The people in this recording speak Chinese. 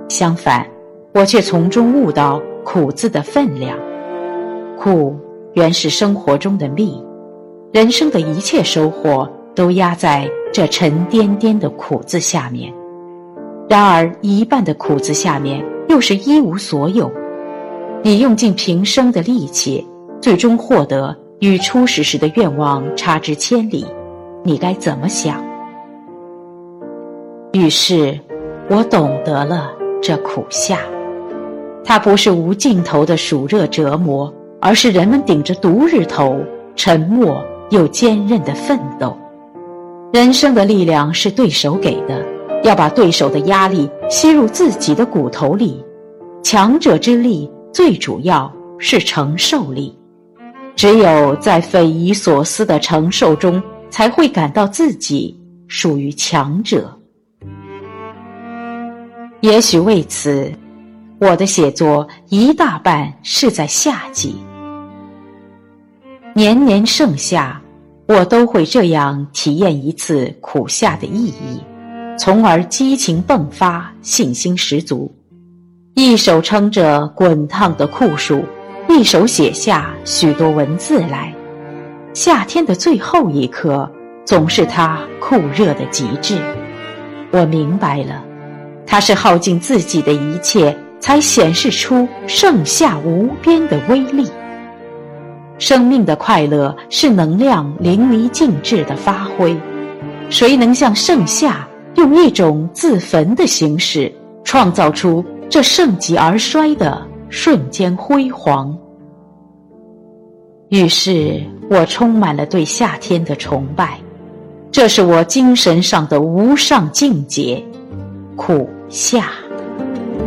相反，我却从中悟到苦字的分量。苦原是生活中的蜜，人生的一切收获都压在这沉甸甸的苦字下面。然而一半的苦字下面又是一无所有。你用尽平生的力气，最终获得与初始时的愿望差之千里，你该怎么想？于是我懂得了这苦夏，它不是无尽头的暑热折磨，而是人们顶着毒日头沉默又坚韧的奋斗。人生的力量是对手给的，要把对手的压力吸入自己的骨头里。强者之力最主要是承受力，只有在匪夷所思的承受中，才会感到自己属于强者。也许为此，我的写作一大半是在夏季。年年盛夏，我都会这样体验一次苦夏的意义，从而激情迸发，信心十足。一手撑着滚烫的酷暑，一手写下许多文字来。夏天的最后一刻，总是它酷热的极致。我明白了，它是耗尽自己的一切，才显示出盛夏无边的威力。生命的快乐是能量淋漓尽致的发挥，谁能像盛夏用一种自焚的形式，创造出这盛极而衰的瞬间辉煌？于是我充满了对夏天的崇拜，这是我精神上的无上境界，苦夏。